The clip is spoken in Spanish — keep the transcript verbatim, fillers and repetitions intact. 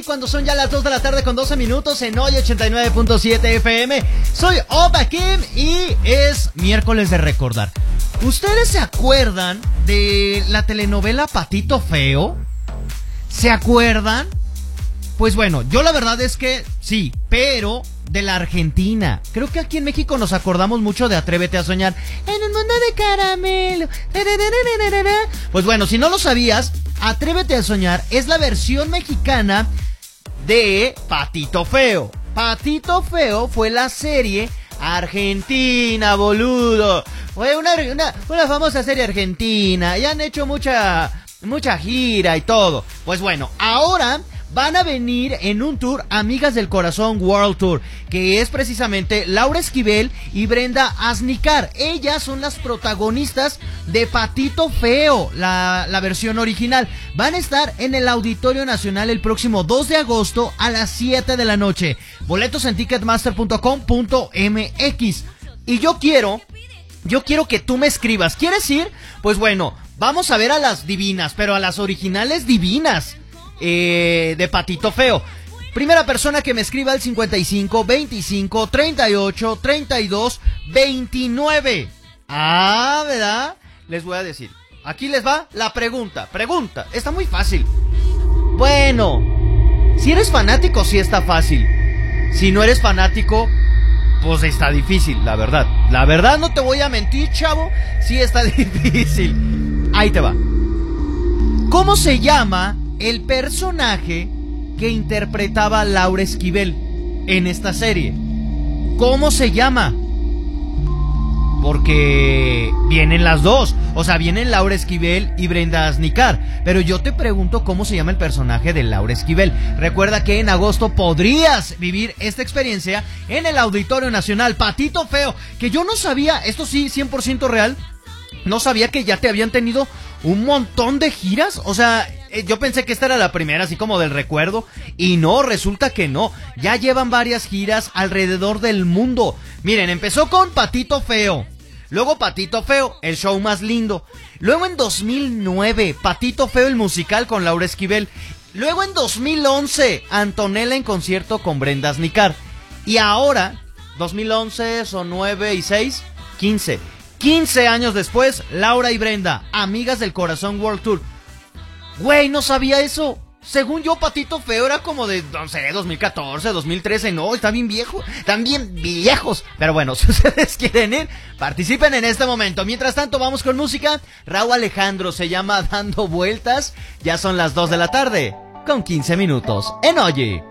cuando son ya las dos de la tarde con doce minutos en Hoy ochenta y nueve punto siete F M. Soy Opa Kim y es miércoles de recordar. ¿Ustedes se acuerdan de la telenovela Patito Feo? ¿Se acuerdan? Pues bueno, yo la verdad es que sí, pero de la Argentina. Creo que aquí en México nos acordamos mucho de Atrévete a soñar. En un mundo de caramelo. Pues bueno, si no lo sabías, Atrévete a soñar es la versión mexicana de Patito Feo. Patito Feo fue la serie argentina, boludo. Fue una, una, una famosa serie argentina. Y han hecho mucha, mucha gira y todo. Pues bueno, ahora van a venir en un tour Amigas del Corazón World Tour, que es precisamente Laura Esquivel y Brenda Asnicar. Ellas son las protagonistas de Patito Feo, la, la versión original. Van a estar en el Auditorio Nacional el próximo dos de agosto a las siete de la noche. Boletos en ticketmaster punto com punto m x. Y yo quiero, yo quiero que tú me escribas. ¿Quieres ir? Pues bueno, vamos a ver a las divinas, pero a las originales divinas. Eh, de Patito Feo. Primera persona que me escriba al cincuenta y cinco, veinticinco, treinta y ocho, treinta y dos, veintinueve. Ah, ¿verdad? Les voy a decir. Aquí les va la pregunta. Pregunta. Está muy fácil. Bueno, si eres fanático, sí está fácil. Si no eres fanático, pues está difícil, la verdad. La verdad, no te voy a mentir, chavo. Sí está difícil. Ahí te va. ¿Cómo se llama el personaje que interpretaba Laura Esquivel en esta serie? ¿Cómo se llama? Porque vienen las dos. O sea, vienen Laura Esquivel y Brenda Asnicar. Pero yo te pregunto cómo se llama el personaje de Laura Esquivel. Recuerda que en agosto podrías vivir esta experiencia en el Auditorio Nacional. Patito Feo, que yo no sabía, esto sí, cien por ciento real, no sabía que ya te habían tenido un montón de giras. O sea, yo pensé que esta era la primera, así como del recuerdo, y no, resulta que no. Ya llevan varias giras alrededor del mundo. Miren, empezó con Patito Feo, luego Patito Feo, el show más lindo. Luego en dos mil nueve, Patito Feo, el musical con Laura Esquivel. Luego en dos mil once, Antonella en concierto con Brenda Asnicar. Y ahora, dos mil once son nueve y seis, quince. quince años después, Laura y Brenda, Amigas del Corazón World Tour. Güey, no sabía eso. Según yo, Patito Feo era como de, no sé, dos mil catorce, dos mil trece. No, está bien viejo. Están bien viejos. Pero bueno, si ustedes quieren ir, participen en este momento. Mientras tanto, vamos con música. Rauw Alejandro, se llama Dando Vueltas. Ya son las dos de la tarde, con quince minutos. En Oye.